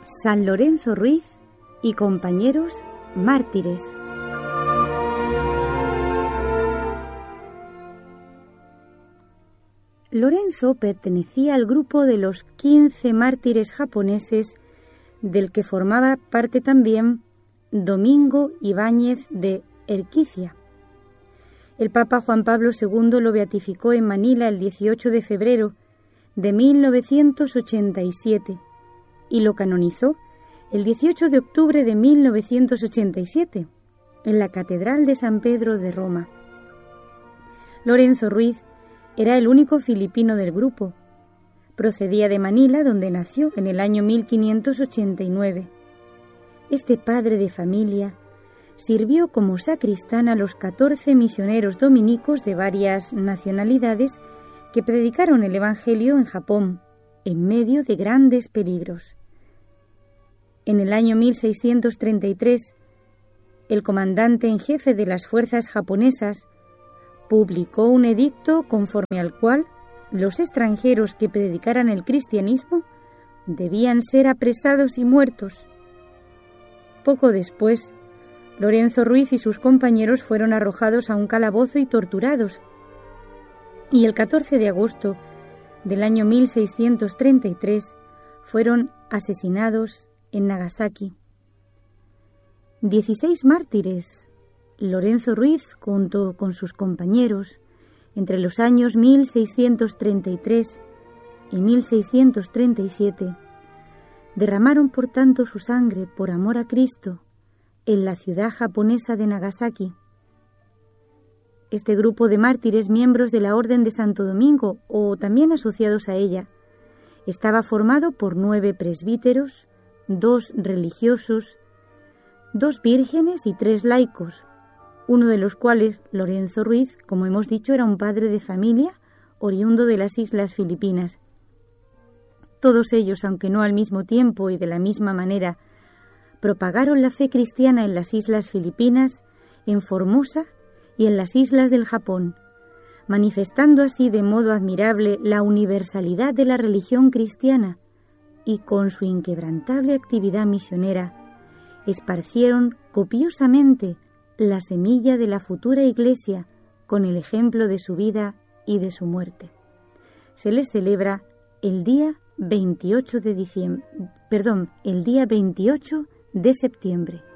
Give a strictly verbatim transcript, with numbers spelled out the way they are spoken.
San Lorenzo Ruiz y compañeros mártires. Lorenzo pertenecía al grupo de los quince mártires japoneses del que formaba parte también Domingo Ibáñez de Erquicia. El Papa Juan Pablo segundo lo beatificó en Manila el dieciocho de febrero de mil novecientos ochenta y siete y lo canonizó el dieciocho de octubre de mil novecientos ochenta y siete en la Catedral de San Pedro de Roma. Lorenzo Ruiz era el único filipino del grupo. Procedía de Manila, donde nació en el año mil quinientos ochenta y nueve. Este padre de familia sirvió como sacristán a los catorce misioneros dominicos de varias nacionalidades que predicaron el Evangelio en Japón, en medio de grandes peligros. En el año mil seiscientos treinta y tres, el comandante en jefe de las fuerzas japonesas publicó un edicto conforme al cual los extranjeros que predicaran el cristianismo debían ser apresados y muertos. Poco después, Lorenzo Ruiz y sus compañeros fueron arrojados a un calabozo y torturados, y el catorce de agosto del año mil seiscientos treinta y tres fueron asesinados en Nagasaki. Dieciséis mártires, Lorenzo Ruiz junto con sus compañeros, entre los años mil seiscientos treinta y tres y mil seiscientos treinta y siete, derramaron por tanto su sangre por amor a Cristo en la ciudad japonesa de Nagasaki. Este grupo de mártires, miembros de la Orden de Santo Domingo o también asociados a ella, estaba formado por nueve presbíteros, dos religiosos, dos vírgenes y tres laicos, uno de los cuales, Lorenzo Ruiz, como hemos dicho, era un padre de familia oriundo de las Islas Filipinas. Todos ellos, aunque no al mismo tiempo y de la misma manera, propagaron la fe cristiana en las Islas Filipinas, en Formosa y en las islas del Japón, manifestando así de modo admirable la universalidad de la religión cristiana, y con su inquebrantable actividad misionera esparcieron copiosamente la semilla de la futura Iglesia con el ejemplo de su vida y de su muerte. Se les celebra el día veintiocho de diciembre, perdón, el día veintiocho de septiembre.